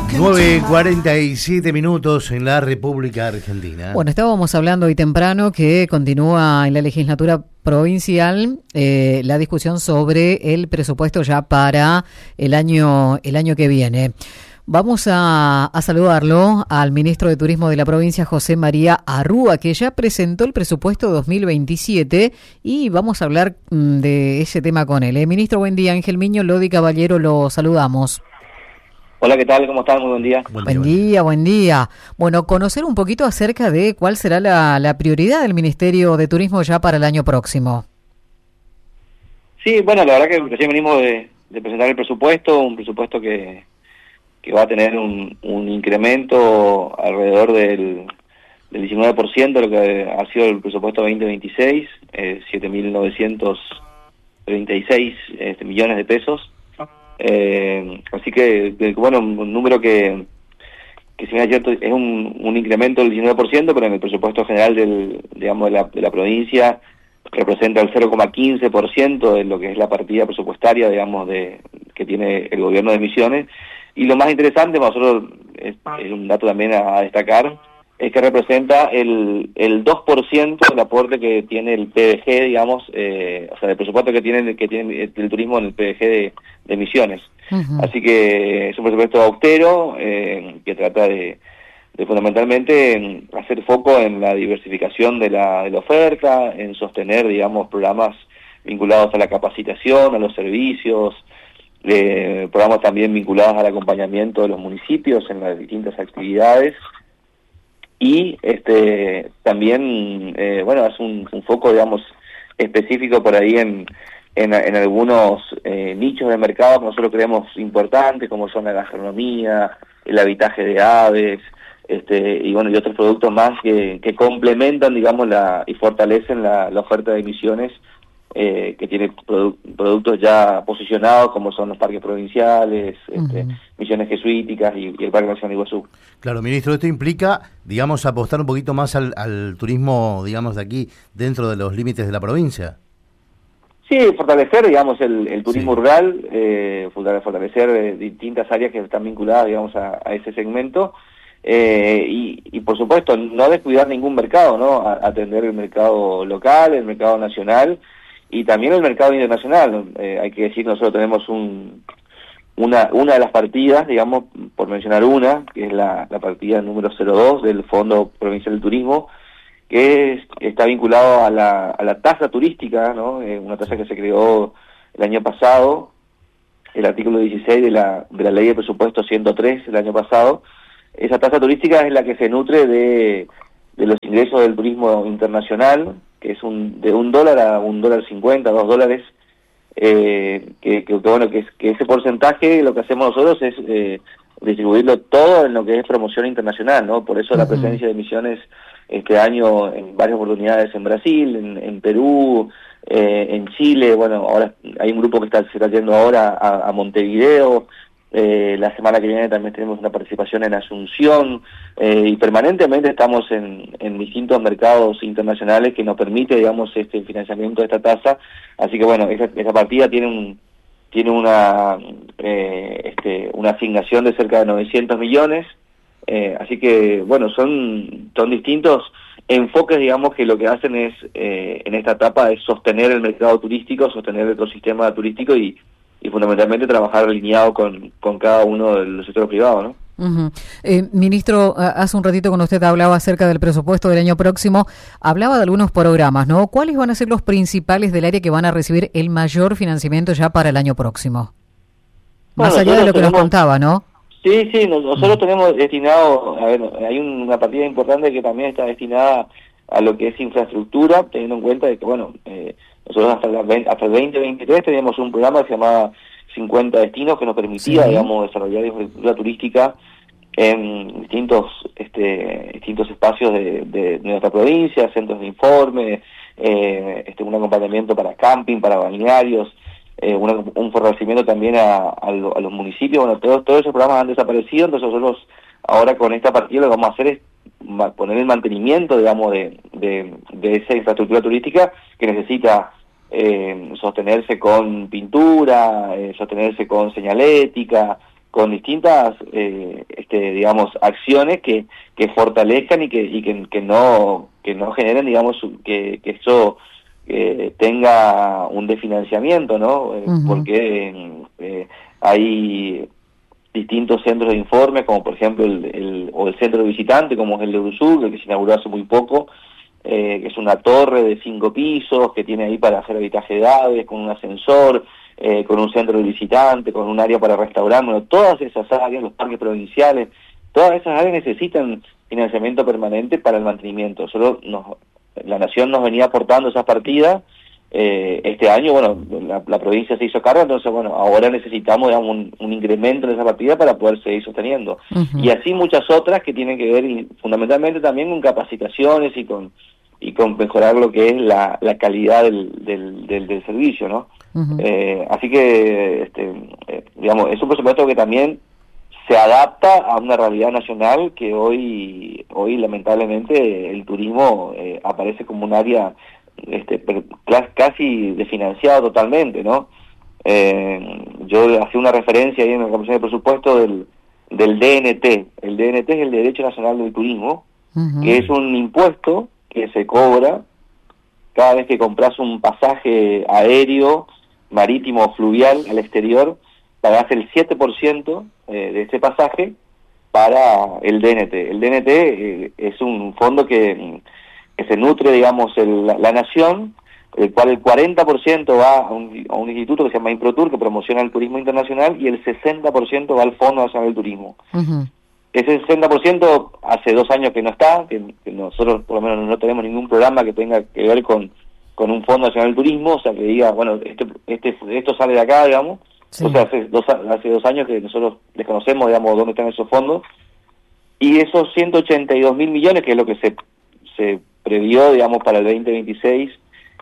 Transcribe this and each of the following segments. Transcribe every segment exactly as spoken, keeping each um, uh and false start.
nueve cuarenta y siete minutos en la República Argentina. Bueno, estábamos hablando hoy temprano que continúa en la legislatura provincial eh, la discusión sobre el presupuesto ya para el año, el año que viene. Vamos a, a saludarlo al ministro de Turismo de la provincia, José María Arrúa, que ya presentó el presupuesto dos mil veintisiete y vamos a hablar mm, de ese tema con él. Eh, ministro, buen día. Ángel Miño, Lodi Caballero, lo saludamos. Hola, ¿qué tal? ¿Cómo están? Muy buen día. Buen, buen día, día, buen día. Bueno, conocer un poquito acerca de cuál será la, la prioridad del Ministerio de Turismo ya para el año próximo. Sí, bueno, la verdad que recién venimos de, de presentar el presupuesto, un presupuesto que... que va a tener un, un incremento alrededor del, del diecinueve por ciento de lo que ha sido el presupuesto veinte veintiséis, eh, siete mil novecientos treinta y seis este, millones de pesos. Eh, así que, que, bueno, un número que, que si bien es cierto, es un, un incremento del diecinueve por ciento, pero en el presupuesto general del, digamos, de la, de la provincia representa el cero coma quince por ciento de lo que es la partida presupuestaria, digamos, de que tiene el gobierno de Misiones. Y lo más interesante para nosotros, es, es un dato también a, a destacar, es que representa el, el dos por ciento del aporte que tiene el P D G, digamos, eh, o sea, el presupuesto que tiene, que tiene el turismo en el P D G de, de Misiones. Uh-huh. Así que es un presupuesto austero, eh, que trata de, de fundamentalmente hacer foco en la diversificación de la, de la oferta, en sostener, digamos, programas vinculados a la capacitación, a los servicios, Eh, programas también vinculados al acompañamiento de los municipios en las distintas actividades y este también eh, bueno es un, un foco, digamos, específico por ahí en en, en algunos eh, nichos de mercado que nosotros creemos importantes, como son la gastronomía, el habitaje de aves, este y bueno y otros productos más que, que complementan, digamos, la y fortalecen la, la oferta de Misiones, Eh, que tiene produ- productos ya posicionados como son los parques provinciales, este, uh-huh. Misiones Jesuíticas y, y el Parque Nacional de Iguazú. Claro, ministro, esto implica, digamos, apostar un poquito más al, al turismo, digamos, de aquí, dentro de los límites de la provincia. Sí, fortalecer, digamos, el, el turismo sí. rural, eh, fortalecer eh, distintas áreas que están vinculadas, digamos, a, a ese segmento, eh, y, y por supuesto, no descuidar ningún mercado, ¿no? A, atender el mercado local, el mercado nacional, y también el mercado internacional. Eh, hay que decir, nosotros tenemos un una una de las partidas, digamos, por mencionar una, que es la, la partida número cero dos del Fondo Provincial del Turismo, que es, está vinculado a la, a la tasa turística, ¿no? Eh, una tasa que se creó el año pasado, el artículo dieciséis de la, de la Ley de Presupuesto ciento tres del año pasado. Esa tasa turística es la que se nutre de, de los ingresos del turismo internacional, que es un de un dólar a un dólar cincuenta, dos dólares, eh, que, que, que bueno que, es, que ese porcentaje lo que hacemos nosotros es eh, distribuirlo todo en lo que es promoción internacional, ¿no? Por eso uh-huh. la presencia de Misiones este año en varias oportunidades en Brasil, en, en Perú, eh, en Chile. Bueno, ahora hay un grupo que está se está yendo ahora a, a Montevideo. Eh, la semana que viene también tenemos una participación en Asunción, eh, y permanentemente estamos en, en distintos mercados internacionales que nos permite, digamos, este financiamiento de esta tasa. Así que bueno, esa, esa partida tiene un tiene una eh, este una asignación de cerca de novecientos millones, eh, así que bueno, son son distintos enfoques, digamos, que lo que hacen es eh, en esta etapa es sostener el mercado turístico, sostener el ecosistema turístico y y fundamentalmente trabajar alineado con, con cada uno de los sectores privados, ¿no? Uh-huh. Eh, ministro, hace un ratito cuando usted hablaba acerca del presupuesto del año próximo, hablaba de algunos programas, ¿no? ¿Cuáles van a ser los principales del área que van a recibir el mayor financiamiento ya para el año próximo? Más bueno, allá de lo que tenemos, nos contaba, ¿no? Sí, sí, nosotros uh-huh. tenemos destinado, a ver, hay una partida importante que también está destinada a lo que es infraestructura, teniendo en cuenta de que, bueno, eh, nosotros hasta, la, hasta el veinte veintitrés teníamos un programa que se llamaba cincuenta destinos, que nos permitía, sí. digamos, desarrollar infraestructura turística en distintos este distintos espacios de, de, de nuestra provincia, centros de informe, eh, este un acompañamiento para camping, para balnearios, eh, una, un fortalecimiento también a, a, lo, a los municipios. Bueno, todos, todos esos programas han desaparecido, entonces nosotros ahora con esta partida lo que vamos a hacer es poner el mantenimiento, digamos, de, de, de esa infraestructura turística que necesita eh, sostenerse con pintura, eh, sostenerse con señalética, con distintas, eh, este, digamos, acciones que, que fortalezcan y que, y que, que no, que no generen, digamos, que, que eso eh, tenga un desfinanciamiento, ¿no? Eh, uh-huh. Porque eh, hay distintos centros de informe, como por ejemplo el, el, o el centro de visitante, como es el de Urusur, el que se inauguró hace muy poco, eh, que es una torre de cinco pisos, que tiene ahí para hacer habitaje de aves, con un ascensor, eh, con un centro de visitante, con un área para restaurar. Bueno, todas esas áreas, los parques provinciales, todas esas áreas necesitan financiamiento permanente para el mantenimiento. Solo nos, la Nación nos venía aportando esas partidas. Eh, este año, bueno, la, la provincia se hizo cargo, entonces, bueno, ahora necesitamos, digamos, un, un incremento en esa partida para poder seguir sosteniendo. Uh-huh. Y así muchas otras que tienen que ver y, fundamentalmente también con capacitaciones y con y con mejorar lo que es la, la calidad del, del, del, del servicio, ¿no? Uh-huh. Eh, así que, este, eh, digamos, es un presupuesto que también se adapta a una realidad nacional que hoy, hoy lamentablemente, el turismo eh, aparece como un área este casi desfinanciado totalmente, ¿no? Eh, yo hacía una referencia ahí en la Comisión de Presupuesto del, del D N T. El D N T es el Derecho Nacional del Turismo, uh-huh. que es un impuesto que se cobra cada vez que compras un pasaje aéreo, marítimo o fluvial al exterior, pagás el siete por ciento eh, de ese pasaje para el D N T. El D N T eh, es un fondo que que se nutre, digamos, el, la, la nación, el cual el cuarenta por ciento va a un, a un instituto que se llama Improtur, que promociona el turismo internacional, y el sesenta por ciento va al Fondo Nacional del Turismo. Uh-huh. Ese sesenta por ciento hace dos años que no está, que, que nosotros por lo menos no tenemos ningún programa que tenga que ver con, con un Fondo Nacional del Turismo, o sea, que diga, bueno, este, este esto sale de acá, digamos. Sí. O sea, hace dos, hace dos años que nosotros desconocemos, digamos, dónde están esos fondos. Y esos ciento ochenta y dos mil millones, que es lo que se, se previó, digamos, para el veinte veintiséis,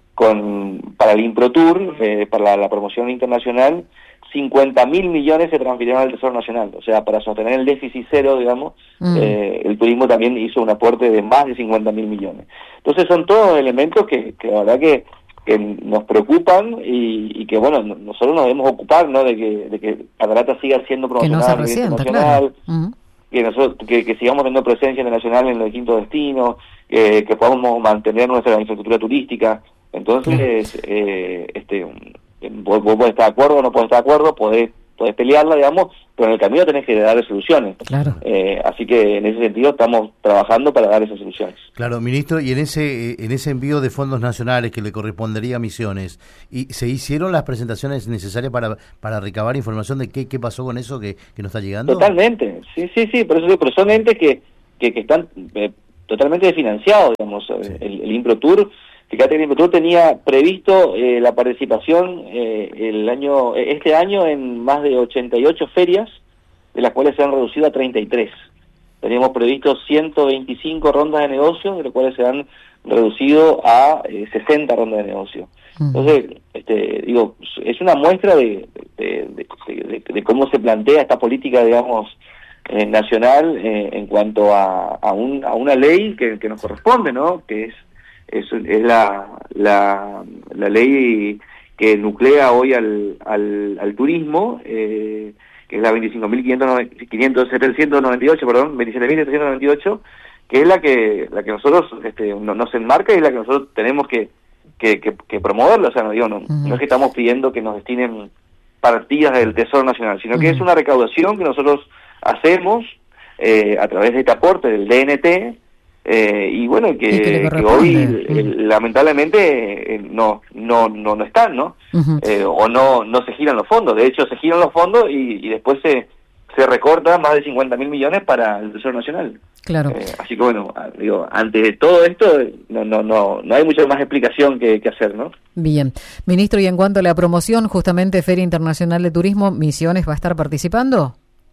con para el Improtur, eh, para la, la promoción internacional, cincuenta mil millones se transfirieron al Tesoro Nacional. O sea, para sostener el déficit cero, digamos, mm. eh, el turismo también hizo un aporte de más de cincuenta mil millones. Entonces son todos elementos que, que la verdad que, que nos preocupan y, y que, bueno, nosotros nos debemos ocupar, ¿no?, de que, de que Catarata siga siendo promocionada a nivel internacional. Claro. Mm. Que, nosotros, que, que sigamos teniendo presencia internacional en los distintos destinos, eh, que podamos mantener nuestra infraestructura turística. Entonces, sí. eh, este, vos, vos podés estar de acuerdo o no podés estar de acuerdo, podés, podés pelearla, digamos, pero en el camino tenés que dar soluciones. Claro. Eh, así que en ese sentido estamos trabajando para dar esas soluciones. Claro, ministro, y en ese en ese envío de fondos nacionales que le correspondería a Misiones, ¿y se hicieron las presentaciones necesarias para para recabar información de qué qué pasó con eso que, que no está llegando? Totalmente, sí, sí, sí, por eso digo, pero son entes que, que, que están eh, totalmente desfinanciados, digamos, sí. el, el Improtur. Fíjate que el Improtur tenía previsto eh, la participación eh, el año este año en más de ochenta y ocho ferias, de las cuales se han reducido a treinta y tres. Teníamos previsto ciento veinticinco rondas de negocio, de las cuales se han reducido a eh, sesenta rondas de negocio. Uh-huh. Entonces, este, digo, es una muestra de, de, de, de, de cómo se plantea esta política, digamos, eh, nacional eh, en cuanto a, a, un, a una ley que, que nos corresponde, ¿no?, que es Es, es la, la la ley que nuclea hoy al al, al turismo, eh, que es la veinticinco mil setecientos noventa y ocho, perdón, veintisiete mil setecientos noventa y ocho, que es la que la que nosotros este, no, nos enmarca y es la que nosotros tenemos que que, que, que promoverla. O sea, no, digo, no, uh-huh. no es que estamos pidiendo que nos destinen partidas del Tesoro Nacional, sino uh-huh. que es una recaudación que nosotros hacemos eh, a través de este aporte del D N T. Eh, y bueno, que, y que, que hoy uh-huh. eh, lamentablemente eh, no no no no están, ¿no? Uh-huh. Eh, o no no se giran los fondos. De hecho, se giran los fondos y, y después se se recorta más de cincuenta mil millones para el Tesoro Nacional. Claro. Eh, así que bueno, digo, ante todo esto no no no no hay mucha más explicación que, que hacer, ¿no? Bien, ministro, y en cuanto a la promoción, justamente Feria Internacional de Turismo, ¿Misiones va a estar participando?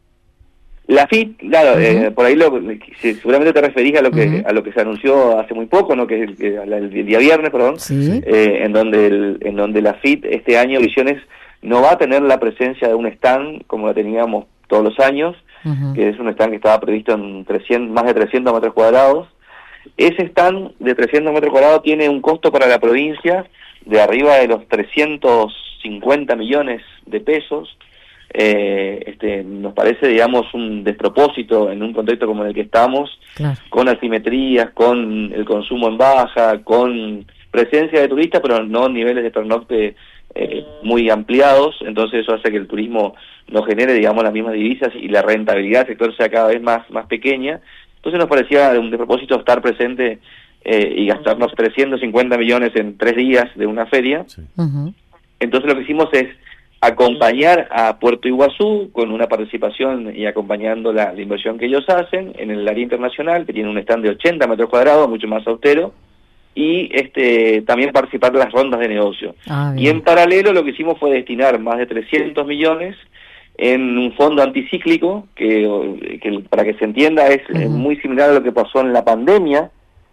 La F I T, claro, uh-huh. eh, por ahí lo, seguramente te referís a lo que uh-huh. a lo que se anunció hace muy poco, no, que es el, el, el día viernes, perdón, ¿sí? eh, en donde el, en donde la F I T este año Misiones no va a tener la presencia de un stand como la teníamos todos los años, uh-huh. que es un stand que estaba previsto en trescientos, más de trescientos metros cuadrados. Ese stand de trescientos metros cuadrados tiene un costo para la provincia de arriba de los trescientos cincuenta millones de pesos. eh, este, nos parece, digamos, un despropósito en un contexto como en el que estamos, claro, con asimetrías, con el consumo en baja, con presencia de turistas, pero no niveles de pernocte eh, muy ampliados. Entonces eso hace que el turismo no genere, digamos, las mismas divisas y la rentabilidad del sector sea cada vez más, más pequeña. Entonces nos parecía un despropósito estar presente eh, y gastarnos trescientos cincuenta millones en tres días de una feria. Sí. Uh-huh. Entonces lo que hicimos es acompañar a Puerto Iguazú con una participación y acompañando la, la inversión que ellos hacen en el área internacional, que tiene un stand de ochenta metros cuadrados, mucho más austero, y este también participar de las rondas de negocio. Ah, y en paralelo lo que hicimos fue destinar más de trescientos millones en un fondo anticíclico, que, que para que se entienda es uh-huh. muy similar a lo que pasó en la pandemia,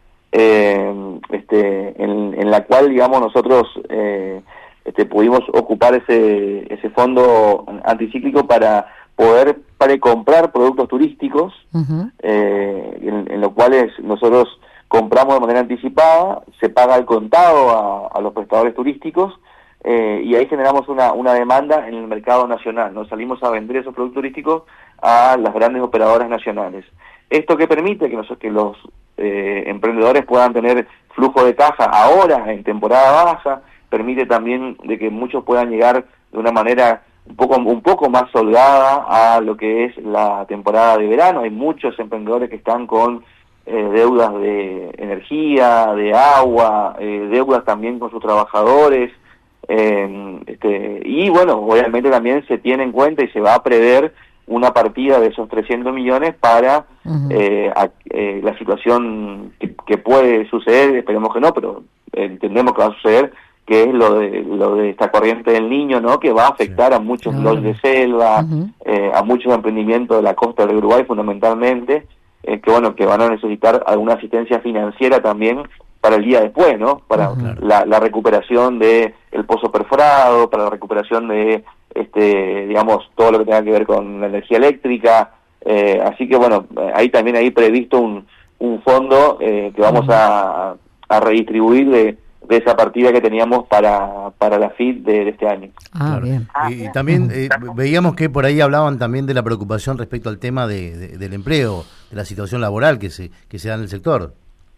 eh, este, en, en la cual, digamos, nosotros eh, este, pudimos ocupar ese, ese fondo anticíclico para poder para comprar productos turísticos, uh-huh. eh, en, en los cuales nosotros compramos de manera anticipada, se paga al contado a, a los prestadores turísticos, eh, y ahí generamos una, una demanda en el mercado nacional. Nos salimos a vender esos productos turísticos a las grandes operadoras nacionales. Esto que permite que, nos, que los eh, emprendedores puedan tener flujo de caja ahora en temporada baja, permite también de que muchos puedan llegar de una manera un poco un poco más holgada a lo que es la temporada de verano. Hay muchos emprendedores que están con eh, deudas de energía, de agua, eh, deudas también con sus trabajadores, eh, este, y bueno, obviamente también se tiene en cuenta y se va a prever una partida de esos trescientos millones para uh-huh. eh, a, eh, la situación que, que puede suceder, esperemos que no, pero entendemos que va a suceder, que es lo de lo de esta corriente del Niño, ¿no? Que va a afectar sí. a muchos claro. lodges de selva, uh-huh. eh, a muchos emprendimientos de la costa del Uruguay fundamentalmente, eh, que bueno, que van a necesitar alguna asistencia financiera también para el día después, ¿no? Para uh-huh. la, la recuperación de el pozo perforado, para la recuperación de este, digamos, todo lo que tenga que ver con la energía eléctrica, eh, así que bueno, ahí también hay previsto un, un fondo eh, que vamos uh-huh. a, a redistribuir de de esa partida que teníamos para para la F I D de, de este año. Ah, claro. Bien. Y, y también eh, veíamos que por ahí hablaban también de la preocupación respecto al tema de, de, del empleo, de la situación laboral que se que se da en el sector.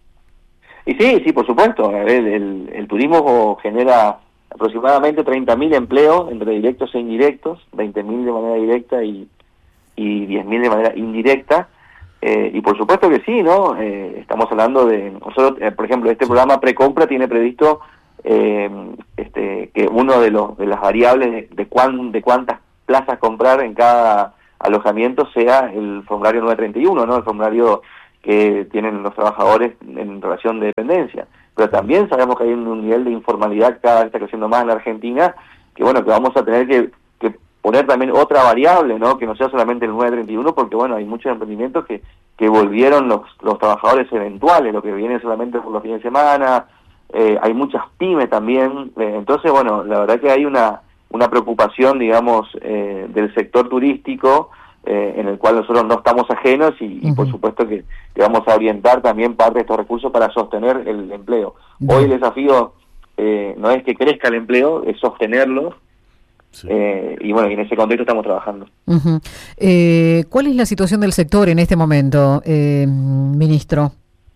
Y sí, sí, por supuesto. El, el, el turismo genera aproximadamente treinta mil empleos entre directos e indirectos, veinte mil de manera directa y, y diez mil de manera indirecta. Eh, y por supuesto que sí, ¿no? Eh, estamos hablando de, nosotros, eh, por ejemplo, este programa Precompra tiene previsto eh, este, que uno de los de las variables de, de, cuán, de cuántas plazas comprar en cada alojamiento sea el formulario nueve treinta y uno, ¿no? El formulario que tienen los trabajadores en relación de dependencia. Pero también sabemos que hay un, un nivel de informalidad cada vez está creciendo más en la Argentina, que bueno, que vamos a tener que, que poner también otra variable, ¿no? Que no sea solamente el nueve treinta y uno, porque bueno, hay muchos emprendimientos que, que volvieron los, los trabajadores eventuales, lo que viene solamente por los fines de semana, eh, hay muchas pymes también, eh, entonces bueno, la verdad que hay una, una preocupación, digamos, eh, del sector turístico, eh, en el cual nosotros no estamos ajenos y, uh-huh. y por supuesto que, que vamos a orientar también parte de estos recursos para sostener el empleo. Uh-huh. Hoy el desafío eh, no es que crezca el empleo, es sostenerlo. Sí. Eh, y bueno, y en ese contexto estamos trabajando. Uh-huh. Eh, ¿Cuál es la situación del sector en este momento, eh, ministro?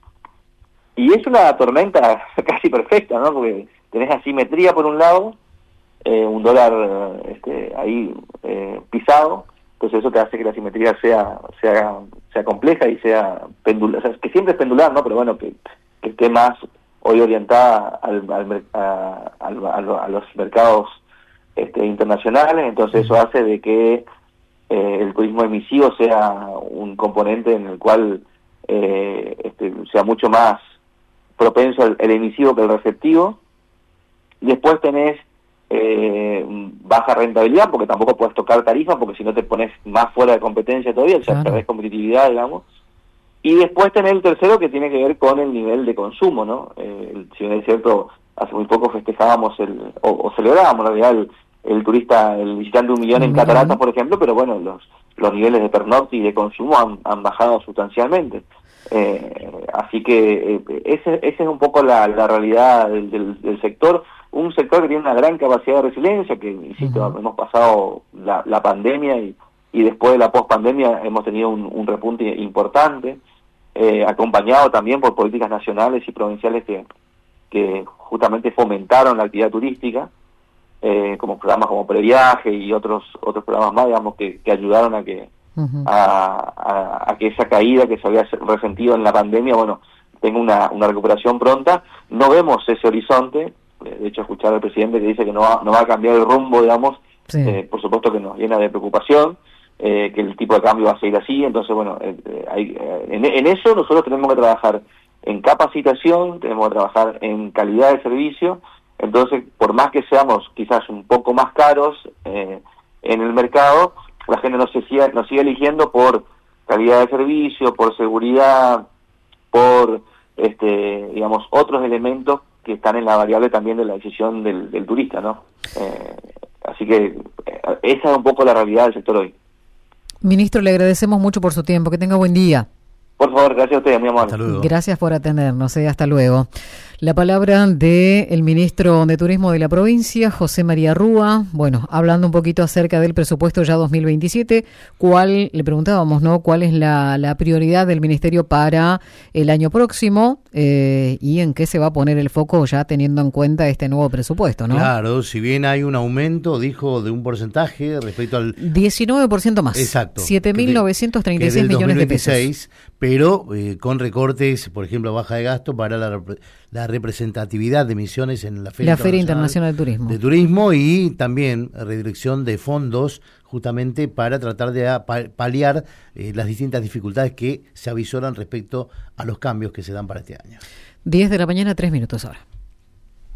Y es una tormenta casi perfecta, ¿no? Porque tenés asimetría por un lado, eh, un dólar este, ahí eh, pisado, entonces eso te hace que la asimetría sea sea sea compleja y sea pendular, o sea, que siempre es pendular, ¿no? Pero bueno, que, que esté más hoy orientada al, al, a, al, a, a los mercados Este, internacionales, entonces eso hace de que eh, el turismo emisivo sea un componente en el cual eh, este, sea mucho más propenso el, el emisivo que el receptivo. Después tenés eh, baja rentabilidad, porque tampoco puedes tocar tarifa, porque si no te pones más fuera de competencia todavía, o sea, perdés competitividad, digamos. Y después tenés el tercero, que tiene que ver con el nivel de consumo, ¿no? Eh, si bien es cierto, hace muy poco festejábamos el, o, o celebrábamos en realidad el el turista, el visitante de un millón en Cataratas, por ejemplo, pero bueno, los los niveles de pernocte y de consumo han, han bajado sustancialmente. Eh, así que eh, ese, esa es un poco la, la realidad del, del, del sector, un sector que tiene una gran capacidad de resiliencia, que, insisto, uh-huh. hemos pasado la, la pandemia y, y después de la pospandemia hemos tenido un, un repunte importante, eh, acompañado también por políticas nacionales y provinciales que, que justamente fomentaron la actividad turística, eh, como programas como Previaje y otros otros programas más, digamos, que, que ayudaron a que uh-huh. a, a, a que esa caída que se había resentido en la pandemia, bueno, tenga una, una recuperación pronta. No vemos ese horizonte. De hecho, escuchar al presidente que dice que no va, no va a cambiar el rumbo, digamos, sí. eh, por supuesto que nos llena de preocupación, eh, que el tipo de cambio va a seguir así. Entonces, bueno, eh, hay, eh, en, en eso nosotros tenemos que trabajar en capacitación, tenemos que trabajar en calidad de servicio. Entonces, por más que seamos quizás un poco más caros eh, en el mercado, la gente nos sigue, nos sigue eligiendo por calidad de servicio, por seguridad, por, este, digamos, otros elementos que están en la variable también de la decisión del, del turista, ¿no? Eh, así que eh, esa es un poco la realidad del sector hoy. Ministro, le agradecemos mucho por su tiempo. Que tenga buen día. Por favor, gracias a ustedes, mi amor. Hasta luego. Gracias por atendernos, eh, hasta luego. La palabra del ministro de Turismo de la provincia, José María Rúa, bueno, hablando un poquito acerca del presupuesto ya dos mil veintisiete, cuál, le preguntábamos, ¿no? ¿Cuál es la, la prioridad del ministerio para el año próximo eh, y en qué se va a poner el foco ya teniendo en cuenta este nuevo presupuesto, ¿no? Claro, si bien hay un aumento, dijo, de un porcentaje respecto al... diecinueve por ciento más. Exacto. siete mil novecientos treinta y seis millones de pesos. Pero eh, con recortes, por ejemplo, baja de gasto para la, la representatividad de Misiones en la Feria, la Feria Internacional, Internacional de Turismo. de Turismo y también redirección de fondos justamente para tratar de paliar eh, las distintas dificultades que se avisoran respecto a los cambios que se dan para este año. diez de la mañana, tres minutos ahora.